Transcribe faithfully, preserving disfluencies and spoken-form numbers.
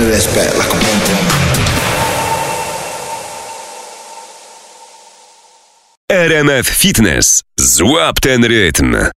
respect like a boom boom. R M F Fitness. Złap ten rytm.